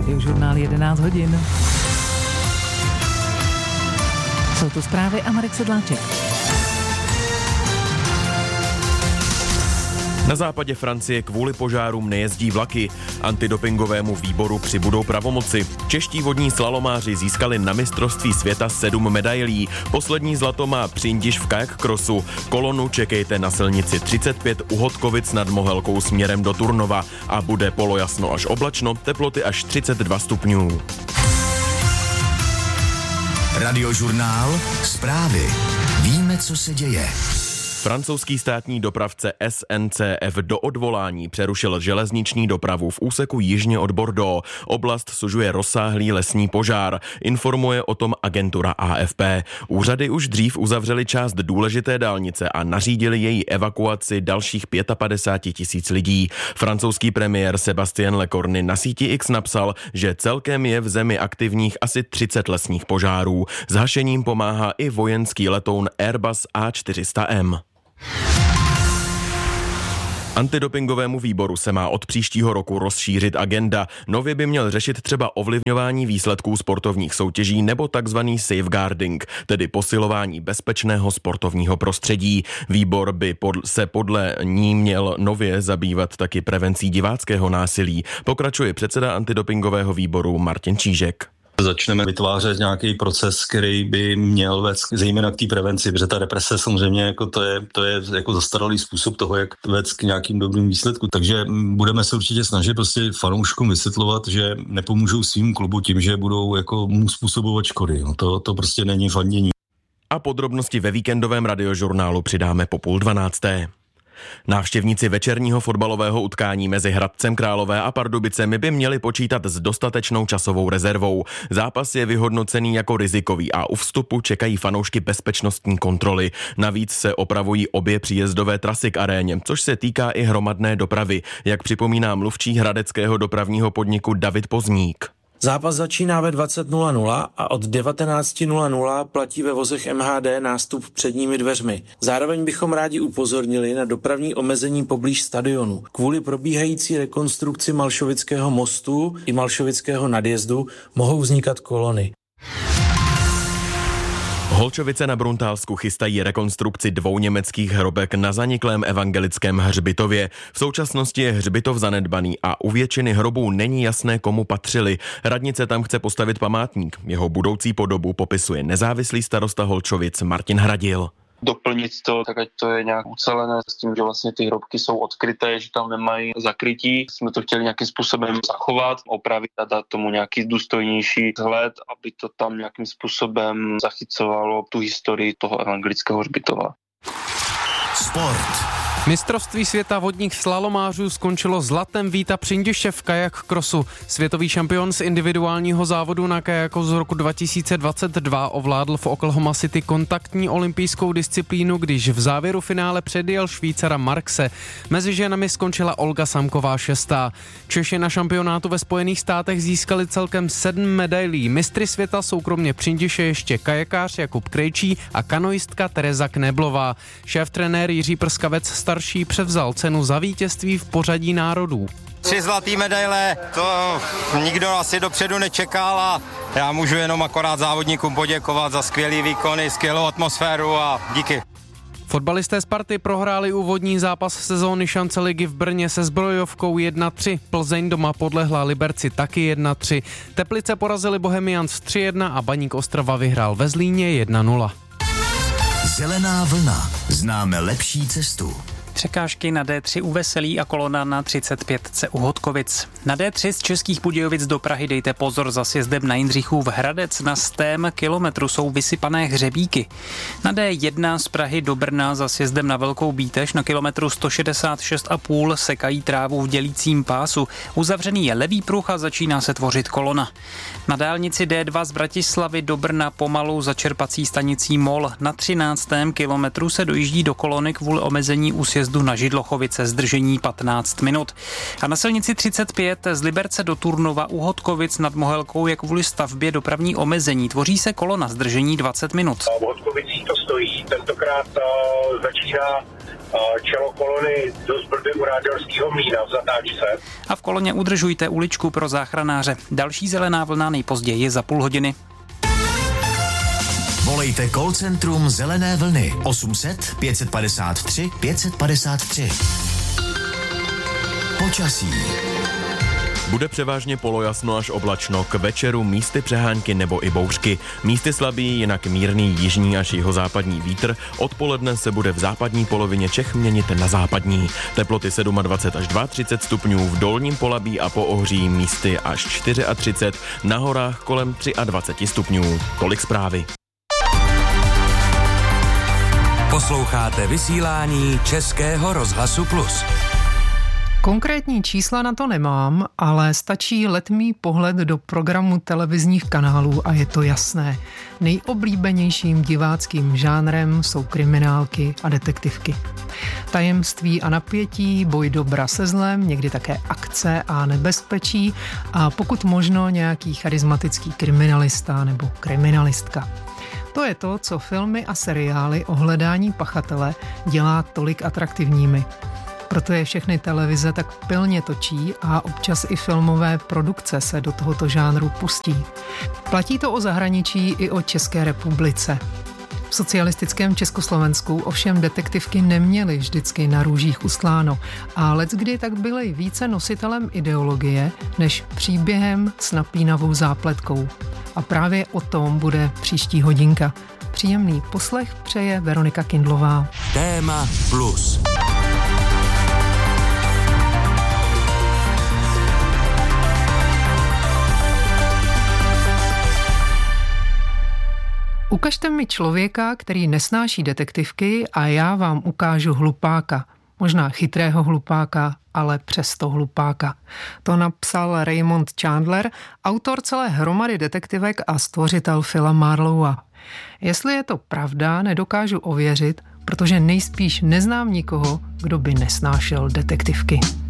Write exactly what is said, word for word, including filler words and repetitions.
Radiožurnál jedenáct hodin. Jsou tu zprávy a Marek Sedláček. Na západě Francie kvůli požárům nejezdí vlaky. Antidopingovému výboru přibudou pravomoci. Čeští vodní slalomáři získali na mistrovství světa sedm medailí. Poslední zlato má Přindiš v kajak krosu. Kolonu čekejte na silnici třicet pět u Hodkovic nad Mohelkou směrem do Turnova a bude polojasno až oblačno, teploty až třicet dva stupňů. Radiožurnál, zprávy. Víme, co se děje. Francouzský státní dopravce S N C F do odvolání přerušil železniční dopravu v úseku jižně od Bordeaux. Oblast sužuje rozsáhlý lesní požár, informuje o tom agentura A F P. Úřady už dřív uzavřely část důležité dálnice a nařídili její evakuaci dalších padesát pět tisíc lidí. Francouzský premiér Sébastien Lecornu na síti X napsal, že celkem je v zemi aktivních asi třicet lesních požárů. S hašením pomáhá i vojenský letoun Airbus A čtyři sta M. Antidopingovému výboru se má od příštího roku rozšířit agenda. Nově by měl řešit třeba ovlivňování výsledků sportovních soutěží nebo takzvaný safeguarding, tedy posilování bezpečného sportovního prostředí. Výbor by pod, se podle ní měl nově zabývat taky prevencí diváckého násilí, pokračuje předseda antidopingového výboru Martin Čížek. Začneme vytvářet nějaký proces, který by měl vést zejména k té prevenci, protože ta represe samozřejmě jako to je, to je jako zastaralý způsob toho, jak vést k nějakým dobrým výsledkům. Takže budeme se určitě snažit prostě fanouškům vysvětlovat, že nepomůžou svým klubu tím, že budou jako mu způsobovat škody. No to, to prostě není fandění. A podrobnosti ve víkendovém radiožurnálu přidáme po půl dvanácté. Návštěvníci večerního fotbalového utkání mezi Hradcem Králové a Pardubicemi by měli počítat s dostatečnou časovou rezervou. Zápas je vyhodnocený jako rizikový a u vstupu čekají fanoušky bezpečnostní kontroly. Navíc se opravují obě příjezdové trasy k aréně, což se týká i hromadné dopravy, jak připomíná mluvčí hradeckého dopravního podniku David Pozník. Zápas začíná ve dvacet nula nula a od devatenáct nula nula platí ve vozech M H D nástup předními dveřmi. Zároveň bychom rádi upozornili na dopravní omezení poblíž stadionu. Kvůli probíhající rekonstrukci Malšovického mostu i Malšovického nadjezdu mohou vznikat kolony. Holčovice na Bruntálsku chystají rekonstrukci dvou německých hrobek na zaniklém evangelickém hřbitově. V současnosti je hřbitov zanedbaný a u většiny hrobů není jasné, komu patřili. Radnice tam chce postavit památník. Jeho budoucí podobu popisuje nezávislý starosta Holčovic Martin Hradil. Doplnit to, tak ať to je nějak ucelené s tím, že vlastně ty hrobky jsou odkryté, že tam nemají zakrytí. Jsme to chtěli nějakým způsobem zachovat, opravit a dát tomu nějaký důstojnější vzhled, aby to tam nějakým způsobem zachycovalo tu historii toho evangelického hřbitova. Sport. Mistrovství světa vodních slalomářů skončilo zlatem Víta Přindiše v kajak krosu. Světový šampion z individuálního závodu na kajaku z roku dva tisíce dvacet dva ovládl v Oklahoma City kontaktní olympijskou disciplínu, když v závěru finále předjel Švýcara Markse. Mezi ženami skončila Olga Samková šestá. Češi na šampionátu ve Spojených státech získali celkem sedm medailí. Mistry světa jsou kromě Přindiše ještě kajakář Jakub Krejčí a kanoistka Tereza Kneblová. Šéf-trenér Jiří Prskavec starší převzal cenu za vítězství v pořadí národů. Tři zlatý medaile, to nikdo asi dopředu nečekal a já můžu jenom akorát závodníkům poděkovat za skvělý výkony, skvělou atmosféru a díky. Fotbalisté Sparty prohráli úvodní zápas sezóny šance ligy v Brně se Zbrojovkou jedna tři. Plzeň doma podlehla Liberci taky jedna tři. Teplice porazili Bohemians tři jedna a Baník Ostrava vyhrál ve Zlíně jedna nula. Zelená vlna. Známe lepší cestu. Překážky na D tři u Veselí a kolona na třicet pět u Hodkovic. Na D tři z Českých Budějovic do Prahy dejte pozor za sjezdem na Jindřichův Hradec. Na stém kilometru jsou vysypané hřebíky. Na D jedna z Prahy do Brna za sjezdem na Velkou Bítež na kilometru sto šedesát šest a půl sekají trávu v dělícím pásu. Uzavřený je levý pruh a začíná se tvořit kolona. Na dálnici D dva z Bratislavy do Brna pomalu za čerpací stanicí Mol. Na třináctém kilometru se dojíždí do kolony kvůli omezení úsjezdu na Židlochovice, zdržení patnáct minut. A na silnici třicet pět z Liberce do Turnova u Hodkovic nad Mohelkou je kvůli stavbě dopravní omezení. Tvoří se kolona, zdržení dvacet minut. V Hodkovicích to stojí, tentokrát uh, začíná uh, čelo kolony dost blbě u Rádelského mlýna v zatáčce. A v koloně udržujte uličku pro záchranáře. Další zelená vlna nejpozději za půl hodiny. Volejte call centrum Zelené vlny osm set pět padesát tři pět padesát tři. Počasí. Bude převážně polojasno až oblačno, k večeru místy přehánky nebo i bouřky. Místy slabý, jinak mírný jižní až jihozápadní vítr. Odpoledne se bude v západní polovině Čech měnit na západní. Teploty dvacet sedm až třicet dva stupňů, v dolním Polabí a Poohří místy až třicet čtyři, na horách kolem dvacet tři stupňů. Tolik zprávy. Posloucháte vysílání Českého rozhlasu Plus. Konkrétní čísla na to nemám, ale stačí letmý pohled do programu televizních kanálů a je to jasné. Nejoblíbenějším diváckým žánrem jsou kriminálky a detektivky. Tajemství a napětí, boj dobra se zlem, někdy také akce a nebezpečí a pokud možno nějaký charismatický kriminalista nebo kriminalistka. To je to, co filmy a seriály o hledání pachatele dělá tolik atraktivními. Proto je všechny televize tak pilně točí a občas i filmové produkce se do tohoto žánru pustí. Platí to o zahraničí i o České republice. V socialistickém Československu ovšem detektivky neměly vždycky na růžích ustláno a leckdy tak byly více nositelem ideologie než příběhem s napínavou zápletkou. A právě o tom bude příští hodinka. Příjemný poslech přeje Veronika Kindlová. Téma plus. Ukažte mi člověka, který nesnáší detektivky a já vám ukážu hlupáka. Možná chytrého hlupáka, ale přesto hlupáka. To napsal Raymond Chandler, autor celé hromady detektivek a stvořitel Phila Marlowa. Jestli je to pravda, nedokážu ověřit, protože nejspíš neznám nikoho, kdo by nesnášel detektivky.